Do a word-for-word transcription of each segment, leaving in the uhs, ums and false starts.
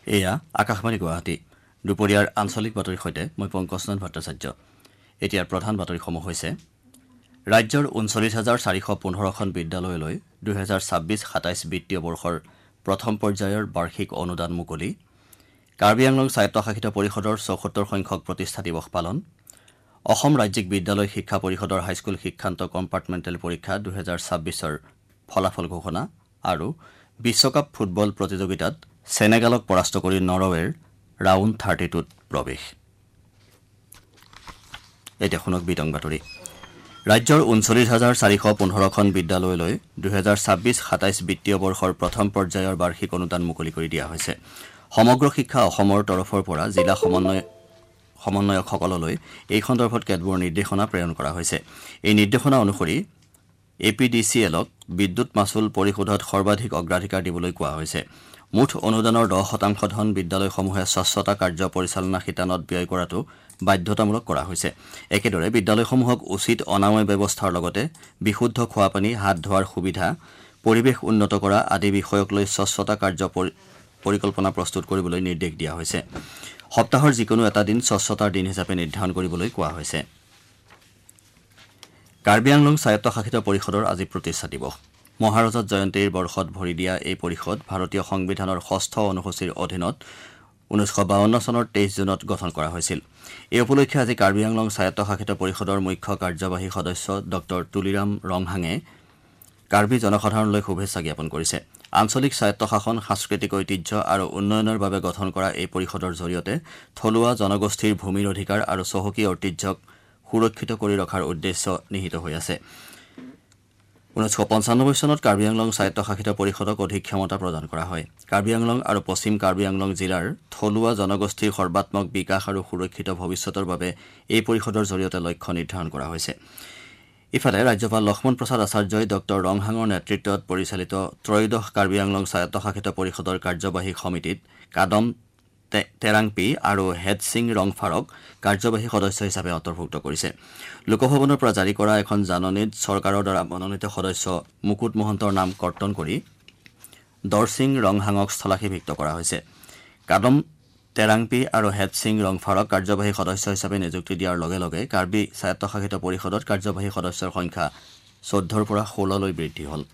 এয়া আকাশবাণী গুৱাহাটী দুপৰীয়াৰ আঞ্চলিক বাতৰিৰ সৈতে মই পংকজনন ভট্টাচাৰ্য এতিয়াৰ প্ৰধান বাতৰিসমূহ হৈছে ৰাজ্যৰ ঊনচল্লিছ হাজাৰ চাৰিশ পোন্ধৰখন বিদ্যালয়লৈ দুহেজাৰ ছাব্বিছ সাতাইছ বিত্তীয় বৰ্ষৰ প্ৰথম পৰ্যায়ৰ বাৰ্ষিক অনুদান মুকলি কাৰ্বি আংলং স্বায়ত্তশাসিত পৰিষদৰ চৌসত্তৰ সংখ্যক প্ৰতিষ্ঠা দিৱস পালন অসম ৰাজ্যিক বিদ্যালয় শিক্ষা পৰিষদৰ হাইস্কুল শিক্ষান্ত কম্পাৰ্টমেণ্টেল পৰীক্ষা দুহেজাৰ ছাব্বিছৰ ফলাফল ঘোষণা আৰু বিশ্বকাপ ফুটবল প্ৰতিযোগিতাত সেনেগালক পৰাস্ত কৰি নৰৱেৰ ৰাউণ্ড থাৰ্টি টুত প্ৰৱেশ এতিয়া শুনক বিতং বাতৰি ৰাজ্যৰ ঊনচল্লিছ হাজাৰ চাৰিশ পোন্ধৰখন বিদ্যালয়লৈ দুহেজাৰ ছাব্বিছ সাতাইছ বিত্তীয় বৰ্ষৰ প্ৰথম পৰ্যায়ৰ বাৰ্ষিক অনুদান মুকলি কৰি দিয়া হৈছে সমগ্ৰ শিক্ষা অসমৰ তৰফৰ পৰা জিলা সমন্বয় সমন্বয়কসকললৈ এই সন্দৰ্ভত কেতবোৰ নিৰ্দেশনা প্ৰেৰণ কৰা হৈছে এই নিৰ্দেশনা অনুসৰি এ পি ডি চি এলক বিদ্যুৎ মাচুল পৰিশোধত সৰ্বাধিক অগ্ৰাধিকাৰ দিবলৈ কোৱা হৈছে মুঠ অনুদানৰ দহ শতাংশ ধন বিদ্যালয়সমূহে স্বচ্ছতা কাৰ্য পৰিচালনা শিতানত ব্যয় কৰাটো বাধ্যতামূলক কৰা হৈছে একেদৰে বিদ্যালয়সমূহক উচিত অনাময় ব্যৱস্থাৰ লগতে বিশুদ্ধ খোৱাপানী হাত ধোৱাৰ সুবিধা পৰিৱেশ উন্নত কৰা আদি বিষয়ক লৈ স্বচ্ছতা কাৰ্য পৰিকল্পনা প্ৰস্তুত কৰিবলৈ নিৰ্দেশ দিয়া হৈছে সপ্তাহৰ যিকোনো এটা দিন স্বচ্ছতাৰ দিন হিচাপে নিৰ্ধাৰণ কৰিবলৈ কোৱা হৈছে কাৰ্বি আংলং স্বায়ত্তশাসিত পৰিষদৰ আজি প্ৰতিষ্ঠা দিৱস মহাৰজত জয়ন্তীৰ বৰ্ষত ভৰি দিয়া এই পৰিষদ ভাৰতীয় সংবিধানৰ ষষ্ঠ অনুসূচীৰ অধীনত ঊনৈছশ বাৱন্ন চনৰ তেইছ জুনত গঠন কৰা হৈছিল এই উপলক্ষে আজি কাৰ্বি আংলং স্বায়ত্তশাসিত পৰিষদৰ মুখ্য কাৰ্যবাহী সদস্য ডক্টৰ তুলিৰাম ৰংহাঙে কাৰ্বি জনসাধাৰণলৈ শুভেচ্ছা জ্ঞাপন কৰিছে আঞ্চলিক স্বায়ত্তশাসন সাংস্কৃতিক ঐতিহ্য আৰু উন্নয়নৰ বাবে গঠন কৰা এই পৰিষদৰ জৰিয়তে থলুৱা জনগোষ্ঠীৰ ভূমিৰ অধিকাৰ আৰু চহকী ঐতিহ্যক সুৰক্ষিত কৰি ৰখাৰ উদ্দেশ্য নিহিত হৈ আছে ঊনৈছশ পঞ্চানব্বৈ চনত কাৰ্বি আংলং স্বায়ত্তশাসিত পৰিষদক অধিক ক্ষমতা প্ৰদান কৰা হয় কাৰ্বি আংলং আৰু পশ্চিম কাৰ্বি আংলং জিলাৰ থলুৱা জনগোষ্ঠীৰ সৰ্বাত্মক বিকাশ আৰু সুৰক্ষিত ভৱিষ্যতৰ বাবে এই পৰিষদৰ জৰিয়তে লক্ষ্য নিৰ্ধাৰণ কৰা হৈছে ইফালে ৰাজ্যপাল লক্ষ্মণ প্ৰসাদ আচাৰ্যই ডক্টৰ ৰংহাঙৰ নেতৃত্বত পৰিচালিত ত্ৰয়োদশ কাৰ্বি আংলং স্বায়ত্তশাসিত পৰিষদৰ কাৰ্যবাহী সমিতিত কাদম তেৰাংপি আৰু হেড সিং ৰংফাৰক কাৰ্যবাহী সদস্য হিচাপে অন্তৰ্ভুক্ত কৰিছে লোকভৱনৰ পৰা জাৰি কৰা এখন জাননীত চৰকাৰৰ দ্বাৰা মনোনীত সদস্য মুকুট মহন্তৰ নাম কৰ্তন কৰি দৰসিং ৰংহাঙক স্থলাভিষিক্ত কৰা হৈছে কাদম তেৰাংপি আৰু হেড সিং ৰংফাৰক কাৰ্যবাহী সদস্য হিচাপে নিযুক্তি দিয়াৰ লগে লগে কাৰ্বি স্বায়ত্তশাসিত পৰিষদত কাৰ্যবাহী সদস্যৰ সংখ্যা চৈধ্যৰ পৰা ষোল্ললৈ বৃদ্ধি হ'ল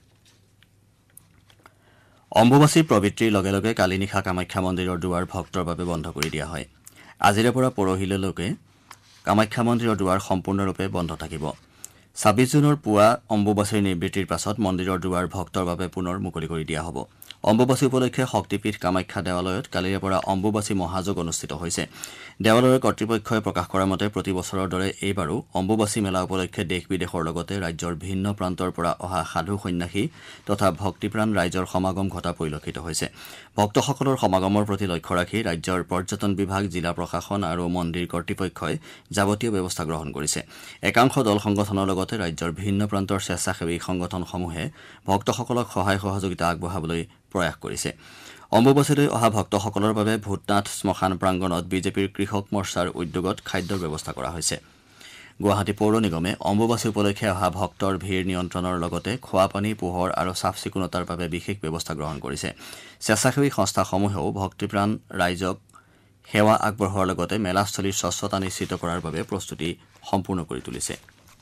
অম্বুবাচীৰ প্ৰবৃত্তিৰ লগে লগে কালি নিশা কামাখ্যা মন্দিৰৰ দুৱাৰ ভক্তৰ বাবে বন্ধ কৰি দিয়া হয় আজিৰে পৰা পৰহিলৈকে কামাখ্যা মন্দিৰৰ দুৱাৰ সম্পূৰ্ণৰূপে বন্ধ থাকিব ছাব্বিছ জুনৰ পুৱা অম্বুবাচীৰ নিবৃত্তিৰ পাছত মন্দিৰৰ দুৱাৰ ভক্তৰ বাবে পুনৰ মুকলি কৰি দিয়া হ'ব অম্বুবাচী উপলক্ষে শক্তিপীঠ কামাখ্যা দেৱালয়ত কালিৰে পৰা অম্বুবাচী মহাযোগ অনুষ্ঠিত হৈছে দেৱালয়ৰ কৰ্তৃপক্ষই প্ৰকাশ কৰা মতে প্ৰতি বছৰৰ দৰে এইবাৰো অম্বুবাচী মেলা উপলক্ষে দেশ বিদেশৰ লগতে ৰাজ্যৰ ভিন্ন প্ৰান্তৰ পৰা অহা সাধু সন্যাসী তথা ভক্তিপ্ৰাণ ৰাইজৰ সমাগম ঘটা পৰিলক্ষিত হৈছে ভক্তসকলৰ সমাগমৰ প্ৰতি লক্ষ্য ৰাখি ৰাজ্যৰ পৰ্যটন বিভাগ জিলা প্ৰশাসন আৰু মন্দিৰ কৰ্তৃপক্ষই যাৱতীয় ব্যৱস্থা গ্ৰহণ কৰিছে একাংশ দল সংগঠনৰ লগতে ৰাজ্যৰ ভিন্ন প্ৰান্তৰ স্বেচ্ছাসেৱী সংগঠনসমূহে ভক্তসকলক সহায় সহযোগিতা আগবঢ়াবলৈ প্ৰয়াস কৰিছে অম্বুবাচীলৈ অহা ভক্তসকলৰ বাবে ভূতনাথ শ্মশান প্ৰাংগণত বিজেপিৰ কৃষক মৰ্চাৰ উদ্যোগত খাদ্যৰ ব্যৱস্থা কৰা হৈছে গুৱাহাটী পৌৰ নিগমে অম্বুবাচী উপলক্ষে অহা ভক্তৰ ভিৰ নিয়ন্ত্ৰণৰ লগতে খোৱাপানী পোহৰ আৰু চাফ চিকুণতাৰ বাবে বিশেষ ব্যৱস্থা গ্ৰহণ কৰিছে স্বেচ্ছাসেৱী সংস্থাসমূহেও ভক্তিপ্ৰাণ ৰাইজক সেৱা আগবঢ়োৱাৰ লগতে মেলাস্থলীৰ স্বচ্ছতা নিশ্চিত কৰাৰ বাবে প্ৰস্তুতি সম্পূৰ্ণ কৰি তুলিছে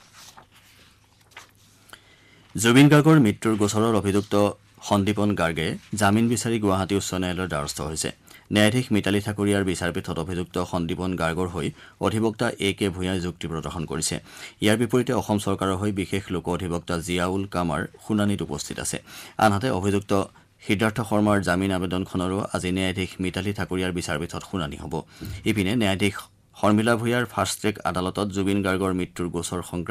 জুবিন গাৰ্গৰ মৃত্যুৰ গোচৰৰ অভিযুক্ত সন্দীপন গাৰ্গে জামিন বিচাৰি গুৱাহাটী উচ্চ ন্যায়ালয়ৰ দ্বাৰস্থ হৈছে ন্যায়াধীশ মিতালী ঠাকুৰীয়াৰ বিচাৰপীঠত অভিযুক্ত সন্দীপন গাৰ্গৰ হৈ অধিবক্তা এ কে ভূঞাই যুক্তি প্ৰদৰ্শন কৰিছে ইয়াৰ বিপৰীতে অসম চৰকাৰৰ হৈ বিশেষ লোক অধিবক্তা জিয়াউল কামাৰ শুনানিত উপস্থিত আছে আনহাতে অভিযুক্ত সিদ্ধাৰ্থ শৰ্মাৰ জামিন আবেদনখনৰো আজি ন্যায়াধীশ মিতালী ঠাকুৰীয়াৰ বিচাৰপীঠত শুনানি হ'ব ইপিনে ন্যায়াধীশ শৰ্মিলা ভূঞাৰ ফাষ্ট ট্ৰেক আদালতত জুবিন গাৰ্গৰ মৃত্যুৰ গোচৰ